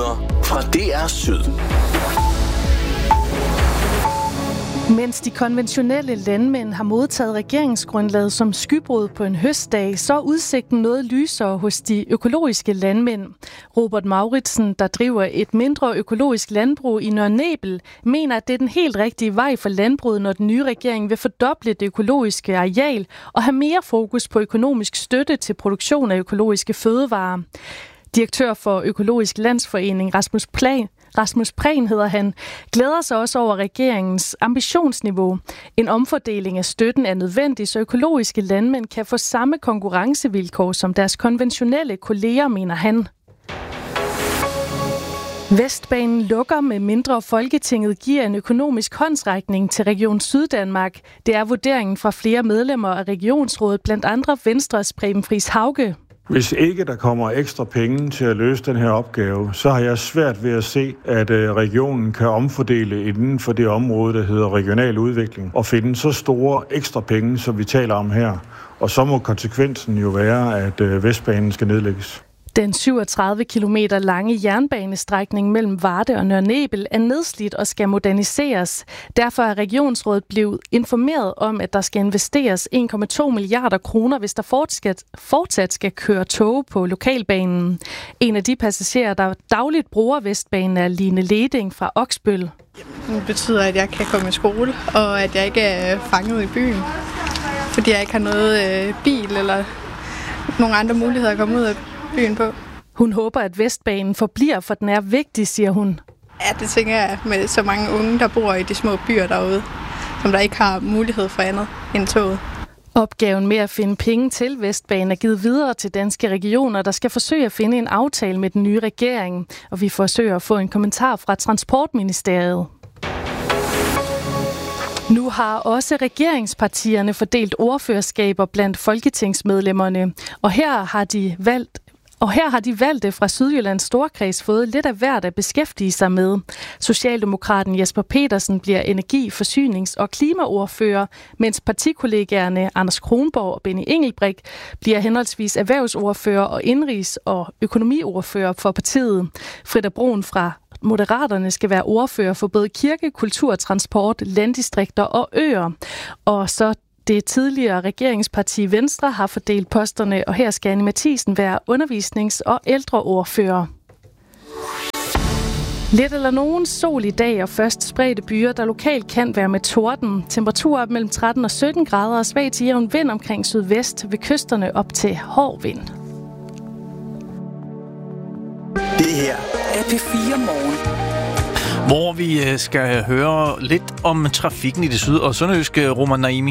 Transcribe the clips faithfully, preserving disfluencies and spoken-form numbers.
Nyheder fra D R Syd. Mens de konventionelle landmænd har modtaget regeringsgrundlaget som skybrud på en høstdag, så er udsigten noget lysere hos de økologiske landmænd. Robert Mauritsen, der driver et mindre økologisk landbrug i Nørre Nebel, mener, at det er den helt rigtige vej for landbruget, når den nye regering vil fordoble det økologiske areal og have mere fokus på økonomisk støtte til produktion af økologiske fødevarer. Direktør for Økologisk Landsforening, Rasmus Plan, Rasmus Prehn hedder han, glæder sig også over regeringens ambitionsniveau. En omfordeling af støtten er nødvendig, så økologiske landmænd kan få samme konkurrencevilkår som deres konventionelle kolleger, mener han. Vestbanen lukker, med mindre Folketinget giver en økonomisk håndsrækning til Region Syddanmark. Det er vurderingen fra flere medlemmer af regionsrådet, blandt andre Venstres Preben Friis-Hauge. Hvis ikke der kommer ekstra penge til at løse den her opgave, så har jeg svært ved at se, at regionen kan omfordele inden for det område, der hedder regional udvikling, og finde så store ekstra penge, som vi taler om her. Og så må konsekvensen jo være, at Vestbanen skal nedlægges. Den syvogtredive kilometer lange jernbanestrækning mellem Varde og Nørre Nebel er nedslidt og skal moderniseres. Derfor er regionsrådet blevet informeret om, at der skal investeres en komma to milliarder kroner, hvis der fortsat, fortsat skal køre tog på lokalbanen. En af de passagerer, der dagligt bruger Vestbanen, er Line Leding fra Oksbøl. Det betyder, at jeg kan komme i skole, og at jeg ikke er fanget i byen, fordi jeg ikke har noget bil eller nogle andre muligheder at komme ud af byen på. Hun håber, at Vestbanen forbliver, for den er vigtig, siger hun. Ja, det tænker jeg, med så mange unge, der bor i de små byer derude, som der ikke har mulighed for andet end toget. Opgaven med at finde penge til Vestbanen er givet videre til danske regioner, der skal forsøge at finde en aftale med den nye regering. Og vi forsøger at få en kommentar fra Transportministeriet. Nu har også regeringspartierne fordelt ordførerskaber blandt folketingsmedlemmerne, og her har de valgt Og her har de valgte fra Sydjyllands Storkreds fået lidt af hvert at beskæftige sig med. Socialdemokraten Jesper Petersen bliver energi-, forsynings- og klimaordfører, mens partikollegaerne Anders Kronborg og Benny Engelbrecht bliver henholdsvis erhvervsordfører og indrigs- og økonomiordfører for partiet. Frida Broen fra Moderaterne skal være ordfører for både kirke, kultur, transport, landdistrikter og øer. Og så det tidligere regeringsparti Venstre har fordelt posterne, og her skal Anne Mathisen være undervisnings- og ældreordfører. Lidt eller nogen sol i dag og først spredte byer, der lokalt kan være med torden. Temperaturer op mellem tretten og sytten grader og svag til jævn vind omkring sydvest, ved kysterne op til hård vind. Det her er P fire Morgen, hvor vi skal høre lidt om trafikken i det syd- og sønderjyske. Roman Naimi.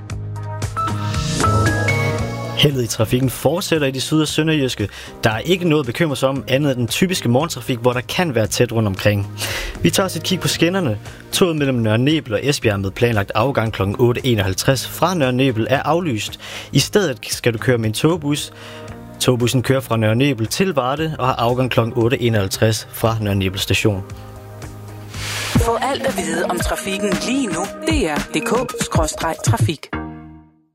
Heldet i trafikken fortsætter i de syd- og sønderjyske. Der er ikke noget at bekymre sig om andet end den typiske morgentrafik, hvor der kan være tæt rundt omkring. Vi tager os et kig på skinnerne. Toget mellem Nørre Nebel og Esbjerg med planlagt afgang kl. otte enoghalvtreds fra Nørre Nebel er aflyst. I stedet skal du køre med en togbus. Togbussen kører fra Nørre Nebel til Varde og har afgang kl. otte enoghalvtreds fra Nørre Nebel station. Få alt at vide om trafikken lige nu. D R punktum d k skråstreg trafik.